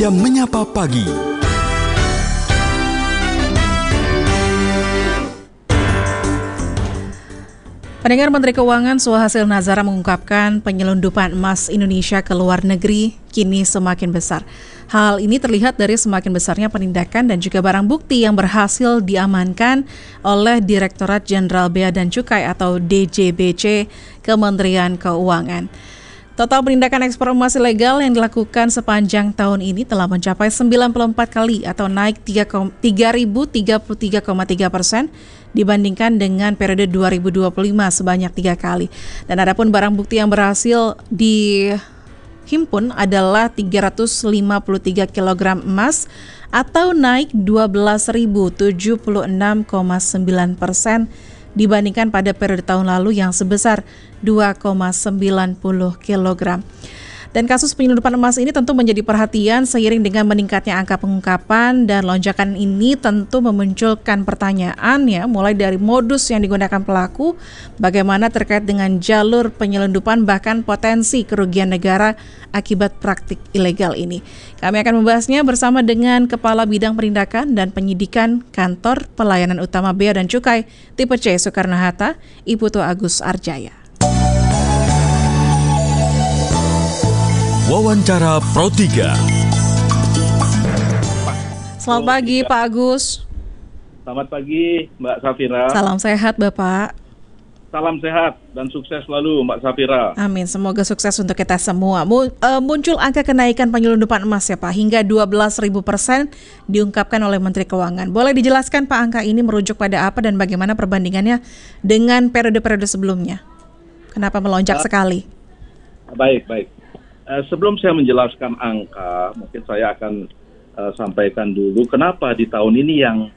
Indonesia Menyapa Pagi. Pendengar, Menteri Keuangan Suhasil Nazara mengungkapkan penyelundupan emas Indonesia ke luar negeri kini semakin besar. Hal ini terlihat dari semakin besarnya penindakan dan juga barang bukti yang berhasil diamankan oleh Direktorat Jenderal Bea dan Cukai atau DJBC Kementerian Keuangan. Total penindakan ekspor emas ilegal yang dilakukan sepanjang tahun ini telah mencapai 94 kali atau naik 3.033,3% dibandingkan dengan periode 2025 sebanyak 3 kali. Dan adapun barang bukti yang berhasil dihimpun adalah 353 kg emas atau naik 12.076,9% dibandingkan pada periode tahun lalu yang sebesar 2,90 kg. Dan kasus penyelundupan emas ini tentu menjadi perhatian seiring dengan meningkatnya angka pengungkapan, dan lonjakan ini tentu memunculkan pertanyaan mulai dari modus yang digunakan pelaku, bagaimana terkait dengan jalur penyelundupan, bahkan potensi kerugian negara akibat praktik ilegal ini. Kami akan membahasnya bersama dengan Kepala Bidang Penindakan dan Penyidikan Kantor Pelayanan Utama Bea dan Cukai Tipe C Soekarno-Hatta, Ibu Tua Agus Arjaya. Wawancara Pro 3. Selamat pagi Pak Agus. Selamat pagi Mbak Safira. Salam sehat Bapak. Salam sehat dan sukses selalu Mbak Safira. Amin, semoga sukses untuk kita semua. Muncul angka kenaikan penyelundupan emas ya Pak, hingga 12.000% diungkapkan oleh Menteri Keuangan. Boleh dijelaskan Pak, angka ini merujuk pada apa dan bagaimana perbandingannya dengan periode-periode sebelumnya? Kenapa melonjak sekali? Baik. Sebelum saya menjelaskan angka, mungkin saya akan sampaikan dulu kenapa di tahun ini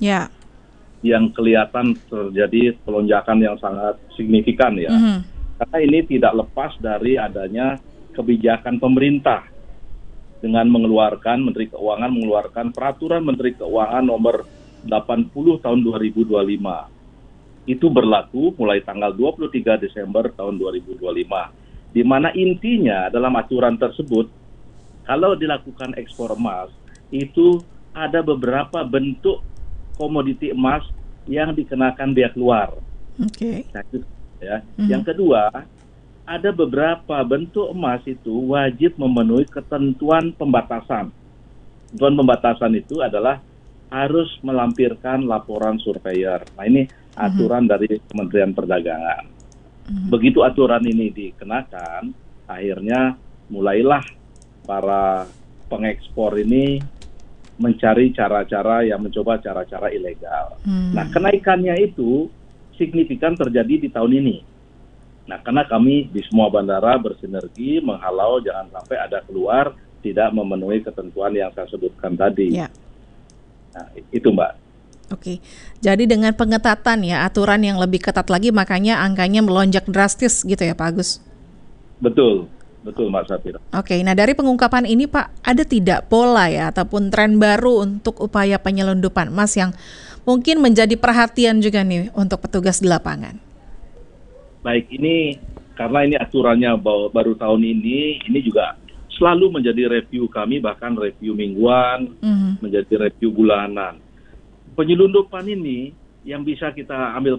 yang kelihatan terjadi pelonjakan yang sangat signifikan ya. Karena ini tidak lepas dari adanya kebijakan pemerintah dengan Menteri Keuangan mengeluarkan Peraturan Menteri Keuangan nomor 80 tahun 2025. Itu berlaku mulai tanggal 23 Desember tahun 2025. Di mana intinya dalam aturan tersebut, kalau dilakukan ekspor emas, itu ada beberapa bentuk komoditi emas yang dikenakan biaya keluar. Oke. Nah, itu, ya. Yang kedua, ada beberapa bentuk emas itu wajib memenuhi ketentuan pembatasan. Ketentuan pembatasan itu adalah harus melampirkan laporan surveyor. Nah, ini aturan dari Kementerian Perdagangan. Begitu aturan ini dikenakan, akhirnya mulailah para pengekspor ini mencari cara-cara yang mencoba cara-cara ilegal. Nah, kenaikannya itu signifikan terjadi di tahun ini. Nah, karena kami di semua bandara bersinergi menghalau jangan sampai ada keluar tidak memenuhi ketentuan yang saya sebutkan tadi. Ya. Nah, itu Mbak. Oke, jadi dengan pengetatan aturan yang lebih ketat lagi, makanya angkanya melonjak drastis gitu ya Pak Agus? Betul Mbak Safira. Oke, nah dari pengungkapan ini Pak, ada tidak pola ataupun tren baru untuk upaya penyelundupan emas yang mungkin menjadi perhatian juga nih untuk petugas di lapangan? Baik, ini karena ini aturannya baru tahun ini juga selalu menjadi review kami, bahkan review mingguan, menjadi review bulanan. Penyelundupan ini yang bisa kita ambil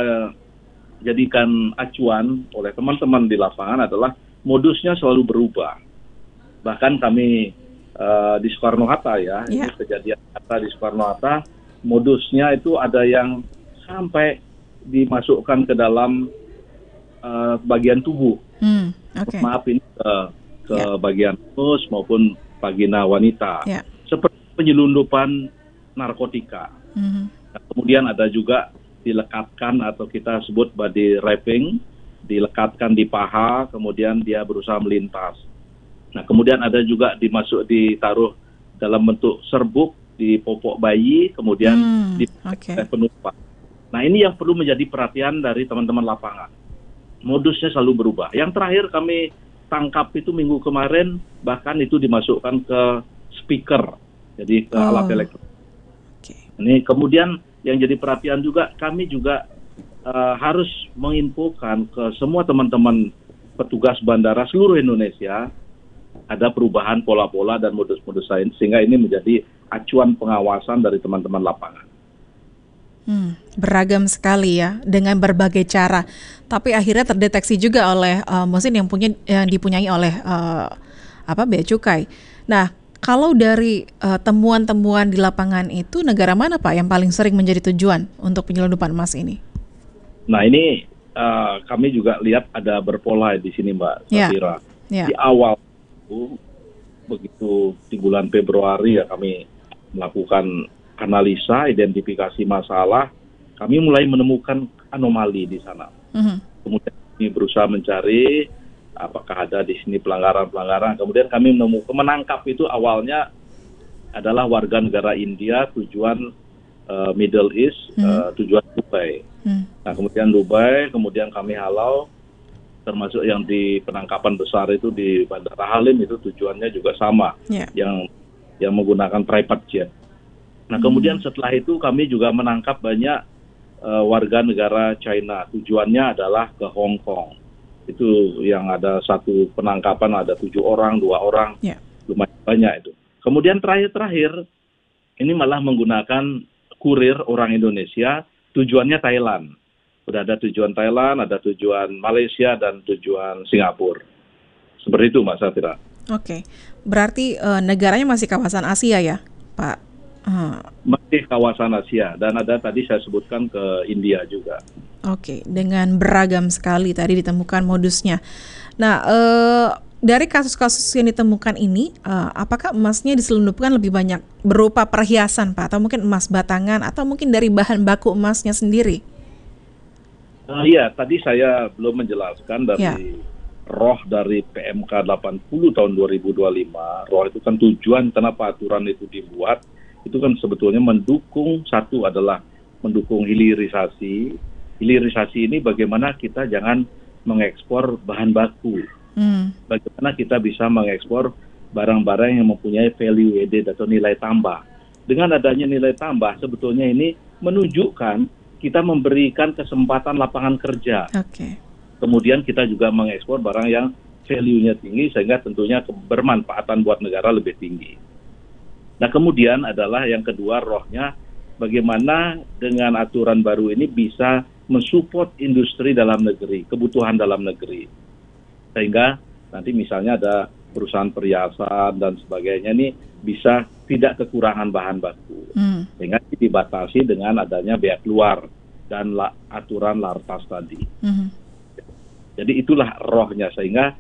jadikan acuan oleh teman-teman di lapangan adalah modusnya selalu berubah. Bahkan kami di Soekarno-Hatta ini kejadian di Soekarno-Hatta, modusnya itu ada yang sampai dimasukkan ke dalam bagian tubuh. Maaf, ini ke bagian anus maupun vagina wanita. Seperti penyelundupan narkotika. Nah, kemudian ada juga dilekatkan atau kita sebut body wrapping, dilekatkan di paha, kemudian dia berusaha melintas. Nah, kemudian ada juga ditaruh dalam bentuk serbuk di popok bayi, kemudian dipakai penumpang. Nah, ini yang perlu menjadi perhatian dari teman-teman lapangan. Modusnya selalu berubah. Yang terakhir kami tangkap itu minggu kemarin, bahkan itu dimasukkan ke speaker, jadi ke alat elektronik. Ini kemudian yang jadi perhatian juga, kami juga harus menginfokan ke semua teman-teman petugas bandara seluruh Indonesia ada perubahan pola-pola dan modus-modus lain, sehingga ini menjadi acuan pengawasan dari teman-teman lapangan. Beragam sekali ya, dengan berbagai cara. Tapi akhirnya terdeteksi juga oleh mesin yang dipunyai oleh Bea Cukai. Nah, kalau dari temuan-temuan di lapangan itu, negara mana Pak yang paling sering menjadi tujuan untuk penyelundupan emas ini? Nah, ini kami juga lihat ada berpola di sini, Mbak Safira. Di awal itu, begitu di bulan Februari ya kami melakukan analisa, identifikasi masalah, kami mulai menemukan anomali di sana. Kemudian kami berusaha mencari apakah ada di sini pelanggaran-pelanggaran. Kemudian kami menangkap itu awalnya adalah warga negara India, tujuan Middle East, tujuan Dubai. Nah, kemudian Dubai, kemudian kami halau, termasuk yang di penangkapan besar itu di Bandara Halim itu tujuannya juga sama, yang menggunakan private jet. Nah, kemudian setelah itu kami juga menangkap banyak warga negara China, tujuannya adalah ke Hong Kong. Itu yang ada satu penangkapan, ada 7 orang, 2 orang, lumayan banyak itu. Kemudian terakhir, ini malah menggunakan kurir orang Indonesia, tujuannya Thailand. Sudah ada tujuan Thailand, ada tujuan Malaysia, dan tujuan Singapura. Seperti itu, Mbak Safira. Oke, berarti negaranya masih kawasan Asia ya, Pak? Masih kawasan Asia, dan ada tadi saya sebutkan ke India juga. Oke, dengan beragam sekali tadi ditemukan modusnya. Nah, dari kasus-kasus yang ditemukan ini, apakah emasnya diselundupkan lebih banyak berupa perhiasan, Pak? Atau mungkin emas batangan, atau mungkin dari bahan baku emasnya sendiri? Iya, tadi saya belum menjelaskan dari roh dari PMK 80 tahun 2025. Roh itu kan tujuan kenapa aturan itu dibuat, itu kan sebetulnya mendukung, satu adalah mendukung hilirisasi. Hilirisasi ini bagaimana kita jangan mengekspor bahan baku. Bagaimana kita bisa mengekspor barang-barang yang mempunyai value added atau nilai tambah. Dengan adanya nilai tambah, sebetulnya ini menunjukkan kita memberikan kesempatan lapangan kerja. Kemudian kita juga mengekspor barang yang value-nya tinggi, sehingga tentunya bermanfaatan buat negara lebih tinggi. Nah, kemudian adalah yang kedua, rohnya bagaimana dengan aturan baru ini bisa mensupport industri dalam negeri, kebutuhan dalam negeri. Sehingga nanti misalnya ada perusahaan perhiasan dan sebagainya ini bisa tidak kekurangan bahan baku. Sehingga dibatasi dengan adanya bea keluar dan aturan lartas tadi. Jadi itulah rohnya, sehingga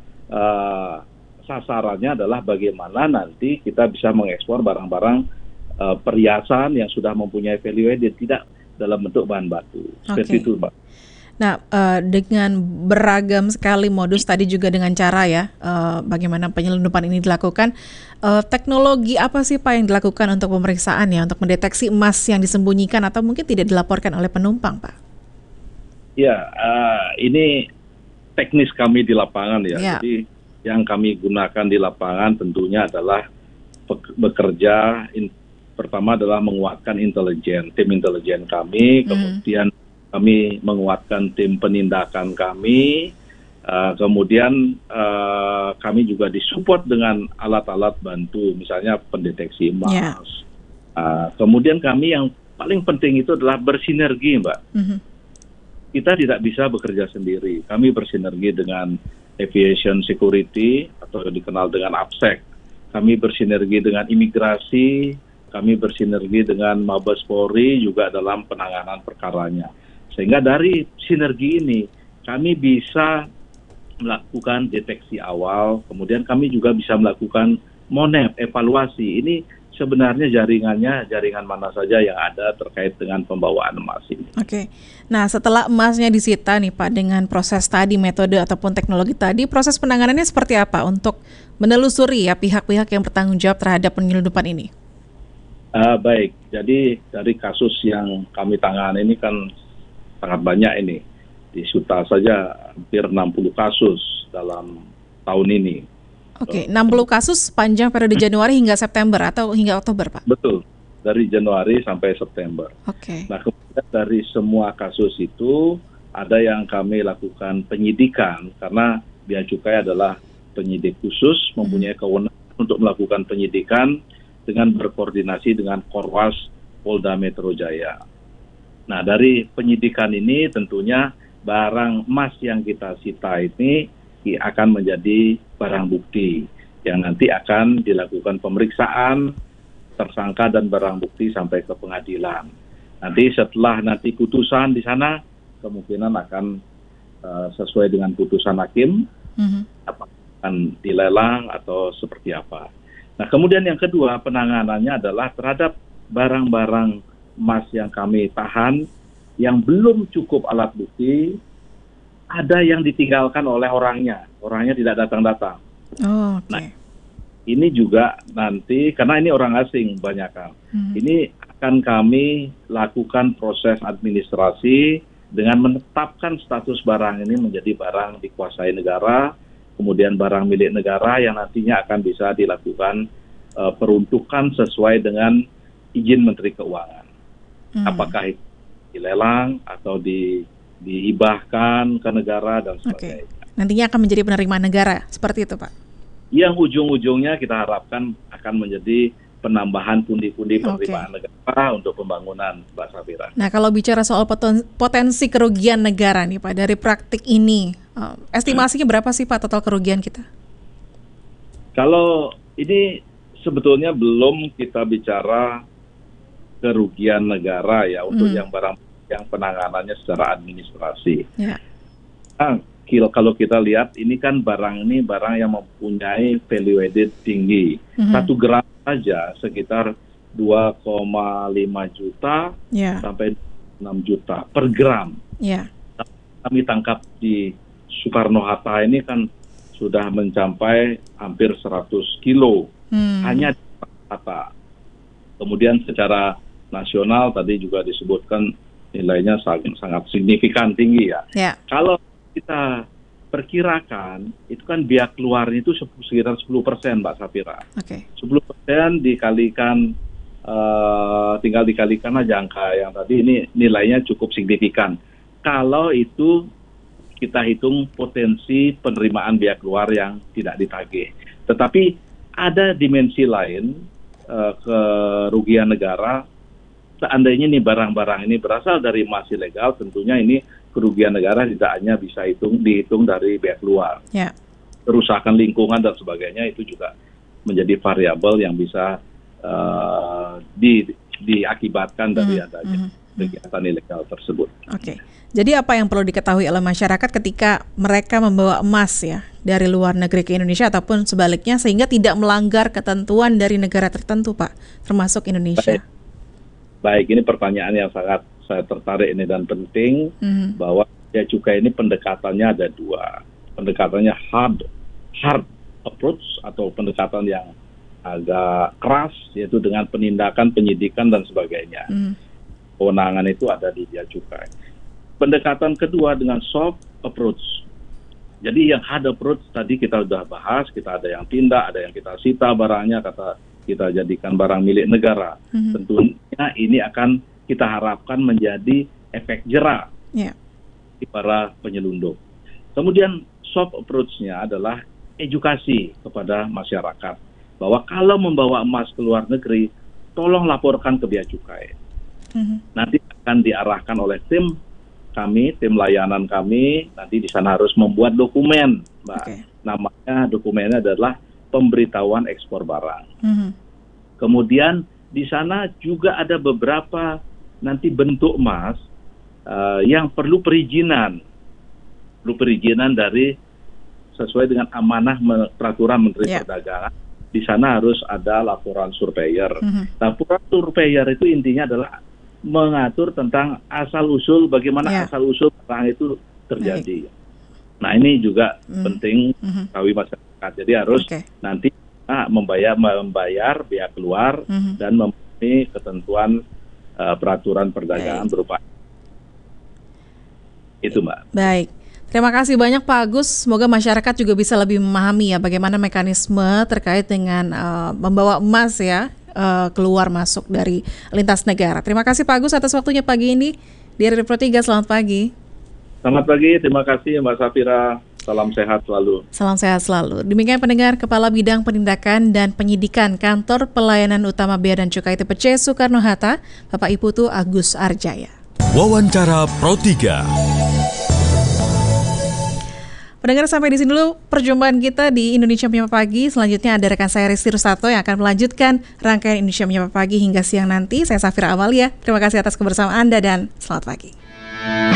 sasarannya adalah bagaimana nanti kita bisa mengekspor barang-barang perhiasan yang sudah mempunyai value added, tidak dalam bentuk bahan baku. Seperti itu, Mbak. Nah, dengan beragam sekali modus tadi juga dengan cara ya, bagaimana penyelundupan ini dilakukan, teknologi apa sih Pak yang dilakukan untuk pemeriksaan ya, untuk mendeteksi emas yang disembunyikan atau mungkin tidak dilaporkan oleh penumpang, Pak? Ya, ini teknis kami di lapangan ya. Jadi yang kami gunakan di lapangan tentunya adalah bekerja, pertama adalah menguatkan intelijen, tim intelijen kami, kemudian kami menguatkan tim penindakan kami, kemudian kami juga disupport dengan alat-alat bantu, misalnya pendeteksi emas. Kemudian kami yang paling penting itu adalah bersinergi, Mbak. Kita tidak bisa bekerja sendiri, kami bersinergi dengan Aviation Security atau dikenal dengan APSEC. Kami bersinergi dengan imigrasi, kami bersinergi dengan Mabes Polri juga dalam penanganan perkaranya. Sehingga dari sinergi ini kami bisa melakukan deteksi awal, kemudian kami juga bisa melakukan monep, evaluasi. Ini sebenarnya jaringan mana saja yang ada terkait dengan pembawaan emas ini. Nah setelah emasnya disita nih Pak, dengan proses tadi, metode ataupun teknologi tadi, proses penanganannya seperti apa untuk menelusuri ya pihak-pihak yang bertanggung jawab terhadap penyelundupan ini? Baik, jadi dari kasus yang kami tangani ini kan sangat banyak ini. Di Suta saja hampir 60 kasus dalam tahun ini. 60 kasus sepanjang periode Januari hingga September atau hingga Oktober, Pak? Betul, dari Januari sampai September. Nah, kemudian dari semua kasus itu ada yang kami lakukan penyidikan karena Bea Cukai adalah penyidik khusus mempunyai kewenangan untuk melakukan penyidikan dengan berkoordinasi dengan Korwas Polda Metro Jaya. Nah, dari penyidikan ini tentunya barang emas yang kita sita ini akan menjadi barang bukti yang nanti akan dilakukan pemeriksaan tersangka dan barang bukti sampai ke pengadilan. Nanti setelah putusan di sana kemungkinan akan sesuai dengan putusan hakim, apakah akan dilelang atau seperti apa. Nah, kemudian yang kedua penanganannya adalah terhadap barang-barang emas yang kami tahan yang belum cukup alat bukti, ada yang ditinggalkan oleh orangnya tidak datang-datang. Oh, okay. Nah, ini juga nanti karena ini orang asing banyakan, ini akan kami lakukan proses administrasi dengan menetapkan status barang ini menjadi barang dikuasai negara, kemudian barang milik negara yang nantinya akan bisa dilakukan peruntukan sesuai dengan izin Menteri Keuangan. Apakah itu dilelang atau dihibahkan ke negara dan sebagainya. Okay. Nantinya akan menjadi penerimaan negara, seperti itu Pak? Yang ujung-ujungnya kita harapkan akan menjadi penambahan pundi-pundi penerimaan negara untuk pembangunan, Mbak Safira. Nah, kalau bicara soal potensi kerugian negara nih Pak, dari praktik ini, estimasinya berapa sih Pak total kerugian kita? Kalau ini sebetulnya belum kita bicara kerugian negara ya, untuk yang barang yang penanganannya secara administrasi. Yeah. Nah, kalau kita lihat ini kan barang yang mempunyai value added tinggi. 1 gram saja sekitar 2,5 juta sampai 6 juta per gram. Yeah. Kami tangkap di Soekarno-Hatta ini kan sudah mencapai hampir 100 kilo hanya di Soekarno-Hatta. Kemudian secara nasional tadi juga disebutkan nilainya sangat signifikan tinggi ya. Yeah. Kalau kita perkirakan itu kan biaya keluarnya itu sekitar 10%, Mbak Safira. Okay. 10% dikalikan, tinggal dikalikan aja angka yang tadi ini nilainya cukup signifikan. Kalau itu kita hitung potensi penerimaan biaya keluar yang tidak ditagih. Tetapi ada dimensi lain kerugian negara. Seandainya nih barang-barang ini berasal dari emas ilegal, tentunya ini kerugian negara tidak hanya bisa dihitung dari biaya keluar. Yeah. Kerusakan lingkungan dan sebagainya itu juga menjadi variabel yang bisa diakibatkan dari adanya kegiatan ilegal tersebut. Oke. Jadi apa yang perlu diketahui oleh masyarakat ketika mereka membawa emas ya dari luar negeri ke Indonesia ataupun sebaliknya sehingga tidak melanggar ketentuan dari negara tertentu, Pak, termasuk Indonesia? Baik, ini pertanyaan yang sangat saya tertarik ini dan penting, bahwa biaya cukai ini pendekatannya ada 2. Pendekatannya hard approach atau pendekatan yang agak keras, yaitu dengan penindakan, penyidikan dan sebagainya. Kewenangan itu ada di biaya cukai. Pendekatan kedua dengan soft approach. Jadi yang hard approach tadi kita sudah bahas, kita ada yang tindak, ada yang kita sita barangnya, kita jadikan barang milik negara. Tentunya ini akan kita harapkan menjadi efek jera di para penyelundup. Kemudian soft approach-nya adalah edukasi kepada masyarakat bahwa kalau membawa emas ke luar negeri, tolong laporkan ke bea cukai. Nanti akan diarahkan oleh tim layanan kami, nanti di sana harus membuat dokumen, Mbak. Namanya dokumennya adalah pemberitahuan ekspor barang. Kemudian di sana juga ada beberapa nanti bentuk emas yang perlu perizinan dari sesuai dengan amanah peraturan Menteri Perdagangan. Di sana harus ada laporan surveyor. Laporan surveyor itu intinya adalah mengatur tentang asal-usul, bagaimana asal-usul barang itu terjadi. Nah, ini juga penting ketahui masyarakat. Jadi harus nanti membayar biaya keluar dan memenuhi ketentuan peraturan perdagangan berupa itu, Mbak. Baik. Terima kasih banyak Pak Agus. Semoga masyarakat juga bisa lebih memahami ya bagaimana mekanisme terkait dengan membawa emas ya keluar masuk dari lintas negara. Terima kasih Pak Agus atas waktunya pagi ini di RRI Pro 3. Selamat pagi. Selamat pagi, terima kasih Mbak Safira. Salam sehat selalu. Salam sehat selalu. Demikian pendengar, Kepala Bidang Penindakan dan Penyidikan Kantor Pelayanan Utama Bea dan Cukai TPC Soekarno-Hatta, Bapak Iputu Agus Arjaya. Wawancara Pro 3. Pendengar, sampai di sini dulu perjumpaan kita di Indonesia Menyapa Pagi. Selanjutnya ada rekan saya Resti Rustato yang akan melanjutkan rangkaian Indonesia Menyapa Pagi hingga siang nanti. Saya Safira Amalia. Terima kasih atas kebersamaan Anda dan selamat pagi.